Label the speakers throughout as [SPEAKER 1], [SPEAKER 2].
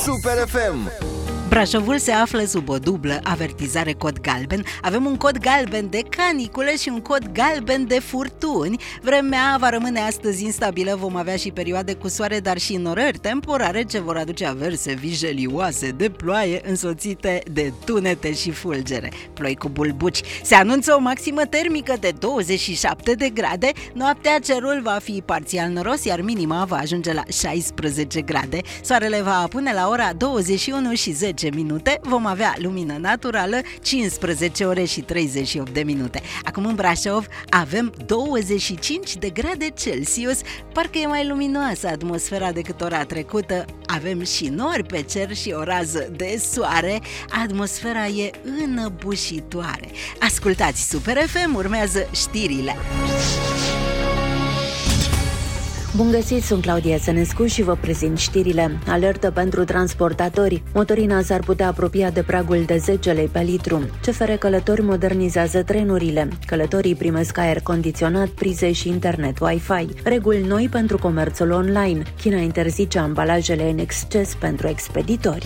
[SPEAKER 1] Super FM.
[SPEAKER 2] Brașovul se află sub o dublă avertizare cod galben. Avem un cod galben de canicule și un cod galben de furtuni. Vremea va rămâne astăzi instabilă, vom avea și perioade cu soare, dar și norări temporare ce vor aduce averse vijelioase de ploaie însoțite de tunete și fulgere. Ploi cu bulbuci. Se anunță o maximă termică de 27 de grade. Noaptea cerul va fi parțial noros, iar minima va ajunge la 16 grade. Soarele va apune la ora 21 și 10 minute, vom avea lumină naturală 15 ore și 38 de minute. Acum în Brașov avem 25 de grade Celsius, parcă e mai luminoasă atmosfera decât ora trecută. Avem și nori pe cer și o rază de soare. Atmosfera e înăbușitoare. Ascultați Super FM, urmează știrile.
[SPEAKER 3] Bun găsit, sunt Claudia Sănescu și vă prezint știrile. Alertă pentru transportatori. Motorina s-ar putea apropia de pragul de 10 lei pe litru. CFR Călători modernizează trenurile. Călătorii primesc aer condiționat, prize și internet Wi-Fi. Reguli noi pentru comerțul online. China interzice ambalajele în exces pentru expeditori.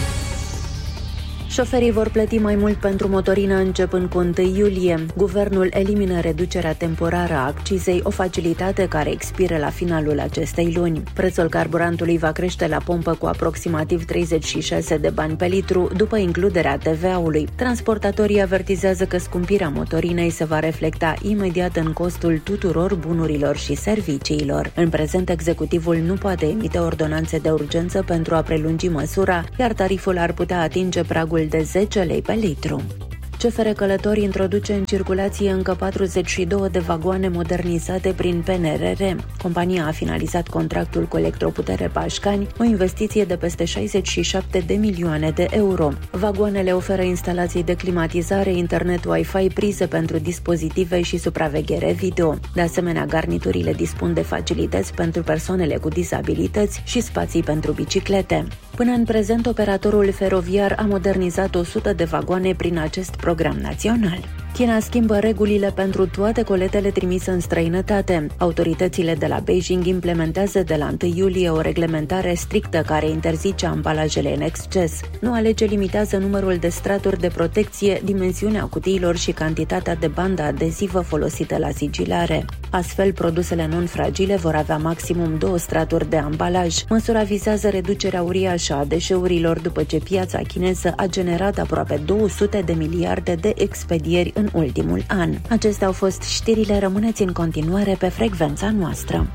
[SPEAKER 3] Șoferii vor plăti mai mult pentru motorină începând cu 1 iulie. Guvernul elimină reducerea temporară a accizei, o facilitate care expiră la finalul acestei luni. Prețul carburantului va crește la pompă cu aproximativ 36 de bani pe litru, după includerea TVA-ului. Transportatorii avertizează că scumpirea motorinei se va reflecta imediat în costul tuturor bunurilor și serviciilor. În prezent, executivul nu poate emite ordonanțe de urgență pentru a prelungi măsura, iar tariful ar putea atinge pragul de 10 lei pe litru. CFR Călători introduce în circulație încă 42 de vagoane modernizate prin PNRR. Compania a finalizat contractul cu Electroputere Pașcani, o investiție de peste 67 de milioane de euro. Vagoanele oferă instalații de climatizare, internet Wi-Fi, prize pentru dispozitive și supraveghere video. De asemenea, garniturile dispun de facilități pentru persoanele cu dizabilități și spații pentru biciclete. Până în prezent, operatorul feroviar a modernizat 100 de vagoane prin acest program național. China schimbă regulile pentru toate coletele trimise în străinătate. Autoritățile de la Beijing implementează de la 1 iulie o reglementare strictă care interzice ambalajele în exces. Noua lege limitează numărul de straturi de protecție, dimensiunea cutiilor și cantitatea de bandă adezivă folosită la sigilare. Astfel, produsele non-fragile vor avea maximum 2 straturi de ambalaj. Măsura vizează reducerea uriașă a deșeurilor după ce piața chineză a generat aproape 200 de miliarde de expedieri în ultimul an. Acestea au fost știrile, rămâneți în continuare pe frecvența noastră.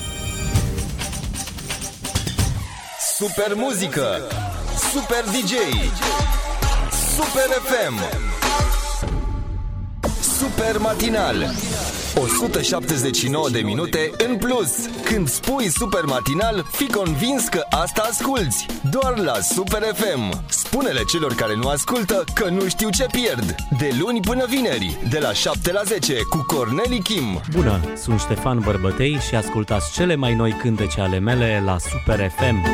[SPEAKER 1] Super muzică, Super DJ, Super FM, Super matinal. 179 de minute în plus. Când spui Super matinal, fii convins că asta asculți. Doar la Super FM. Spune-le celor care nu ascultă că nu știu ce pierd. De luni până vineri, de la 7 la 10, cu Corneli Kim.
[SPEAKER 4] Bună, sunt Ștefan Bărbătei și ascultați cele mai noi cântece ale mele la Super FM.